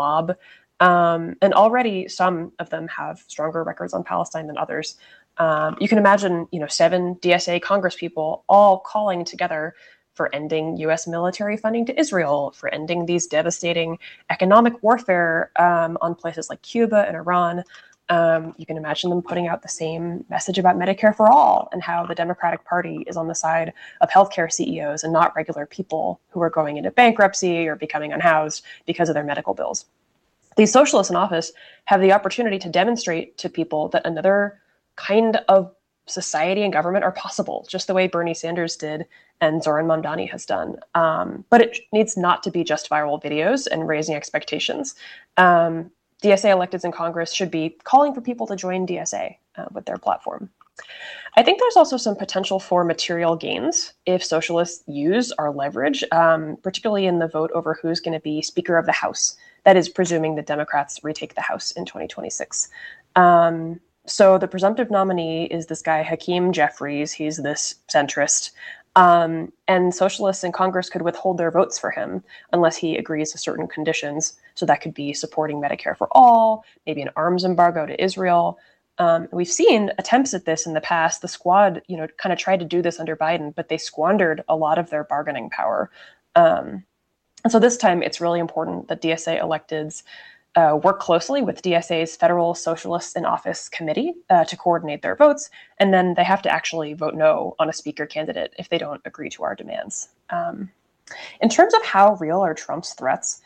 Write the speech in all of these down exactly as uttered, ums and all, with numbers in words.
mob. Um, and already some of them have stronger records on Palestine than others. Um, you can imagine, you know, seven D S A congresspeople all calling together for ending U S military funding to Israel, for ending these devastating economic warfare um, on places like Cuba and Iran. Um, you can imagine them putting out the same message about Medicare for all and how the Democratic Party is on the side of healthcare C E Os and not regular people who are going into bankruptcy or becoming unhoused because of their medical bills. These socialists in office have the opportunity to demonstrate to people that another kind of society and government are possible, just the way Bernie Sanders did and Zoran Mamdani has done. Um, but it needs not to be just viral videos and raising expectations. Um, D S A electeds in Congress should be calling for people to join D S A uh, with their platform. I think there's also some potential for material gains if socialists use our leverage, um, particularly in the vote over who's going to be Speaker of the House. That is presuming the Democrats retake the House in twenty twenty-six. Um, so the presumptive nominee is this guy, Hakeem Jeffries. He's this centrist. Um, and socialists in Congress could withhold their votes for him unless he agrees to certain conditions. So that could be supporting Medicare for all, maybe an arms embargo to Israel. Um, we've seen attempts at this in the past. The Squad, you know, kind of tried to do this under Biden, but they squandered a lot of their bargaining power. Um, and so this time, it's really important that D S A electeds uh, work closely with D S A's Federal Socialists in Office Committee uh, to coordinate their votes. And then they have to actually vote no on a speaker candidate if they don't agree to our demands. Um, in terms of how real are Trump's threats,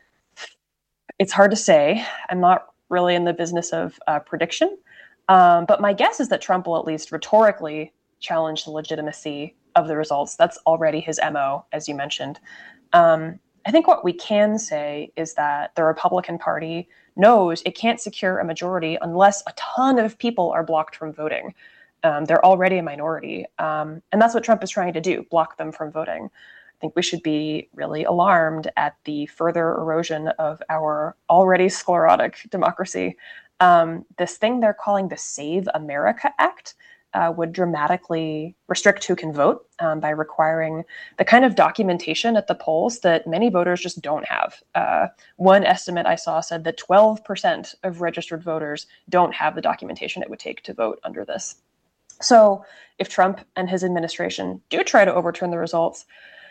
it's hard to say. I'm not really in the business of uh, prediction. Um, but my guess is that Trump will at least rhetorically challenge the legitimacy of the results. That's already his M O, as you mentioned. Um, I think what we can say is that the Republican Party knows it can't secure a majority unless a ton of people are blocked from voting. Um, they're already a minority. Um, and that's what Trump is trying to do, block them from voting. I think we should be really alarmed at the further erosion of our already sclerotic democracy. Um, this thing they're calling the Save America Act uh, would dramatically restrict who can vote um, by requiring the kind of documentation at the polls that many voters just don't have. Uh, one estimate I saw said that twelve percent of registered voters don't have the documentation it would take to vote under this. So if Trump and his administration do try to overturn the results,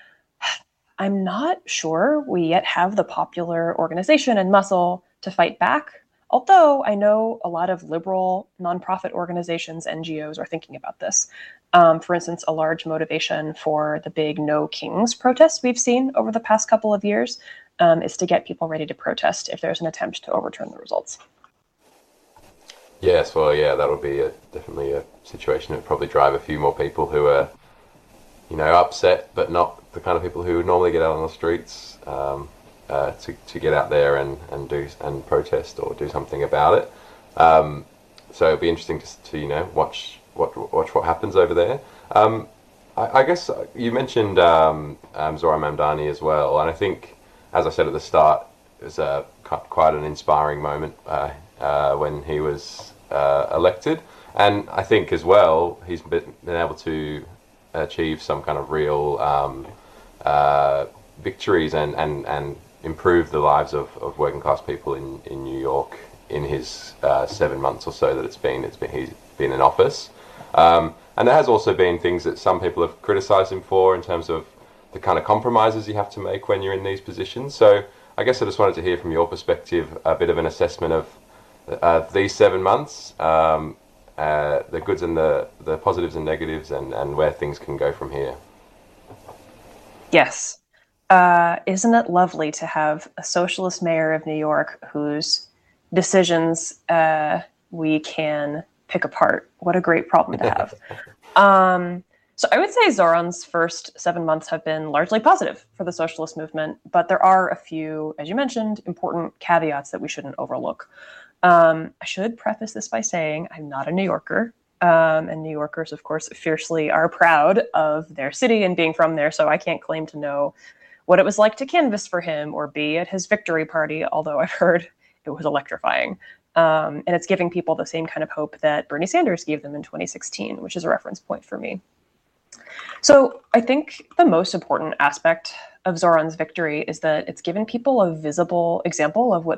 I'm not sure we yet have the popular organization and muscle to fight back. Although I know a lot of liberal nonprofit organizations, N G Os, are thinking about this. Um, for instance, a large motivation for the big No Kings protests we've seen over the past couple of years um, is to get people ready to protest if there's an attempt to overturn the results. Yes, well, yeah, that would be a, definitely a situation that would probably drive a few more people who are, you know, upset, but not the kind of people who would normally get out on the streets. Um, Uh, to, to get out there and, and do and protest or do something about it. Um, so it'll be interesting to, to you know watch what watch what happens over there. Um, I, I guess you mentioned um, um, Zoran Mamdani as well, and I think, as I said at the start, it was a, quite an inspiring moment uh, uh, when he was uh, elected, and I think as well he's been, been able to achieve some kind of real um, uh, victories and and and improve the lives of, of working class people in, in New York in his uh, seven months or so that it's been it's been he's been in office, um, and there has also been things that some people have criticised him for in terms of the kind of compromises you have to make when you're in these positions. So I guess I just wanted to hear from your perspective a bit of an assessment of uh, these seven months, um, uh, the goods and the the positives and negatives, and, and where things can go from here. Yes. Uh, isn't it lovely to have a socialist mayor of New York whose decisions uh, we can pick apart? What a great problem to have. um, so I would say Zoran's first seven months have been largely positive for the socialist movement, but there are a few, as you mentioned, important caveats that we shouldn't overlook. Um, I should preface this by saying I'm not a New Yorker. Um, and New Yorkers, of course, fiercely are proud of their city and being from there, so I can't claim to know what it was like to canvass for him or be at his victory party, although I've heard it was electrifying. Um, and it's giving people the same kind of hope that Bernie Sanders gave them in twenty sixteen, which is a reference point for me. So I think the most important aspect of Zoran's victory is that it's given people a visible example of what